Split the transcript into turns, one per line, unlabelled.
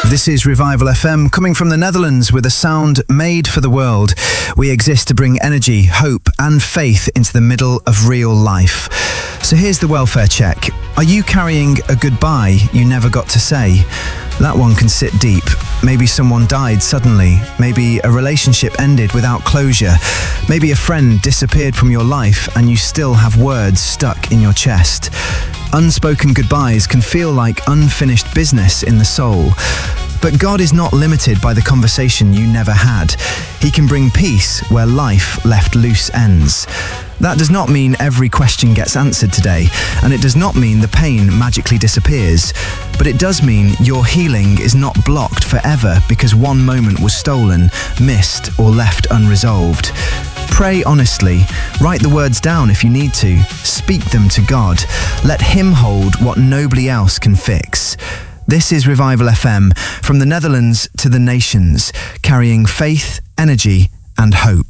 This is Revival FM, coming from the Netherlands with a sound made for the world. We exist to bring energy, hope and faith into the middle of real life. So here's the welfare check. Are you carrying a goodbye you never got to say? That one can sit deep. Maybe someone died suddenly. Maybe a relationship ended without closure. Maybe a friend disappeared from your life and you still have words stuck in your chest. Unspoken goodbyes can feel like unfinished business in the soul. But God is not limited by the conversation you never had. He can bring peace where life left loose ends. That does not mean every question gets answered today, and it does not mean the pain magically disappears. But it does mean your healing is not blocked forever because one moment was stolen, missed, or left unresolved. Pray honestly. Write the words down if you need to. Speak them to God. Let Him hold what nobody else can fix. This is Revival FM, from the Netherlands to the nations, carrying faith, energy, and hope.